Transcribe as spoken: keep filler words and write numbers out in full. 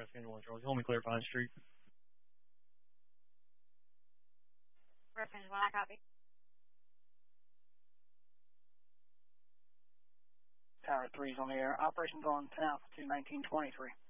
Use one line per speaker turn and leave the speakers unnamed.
Rescue one, Charlie. Hold me clear, Pine Street.
Rescue one, I copy.
Tower three's on the air. Operations on ten Alpha two nineteen twenty-three.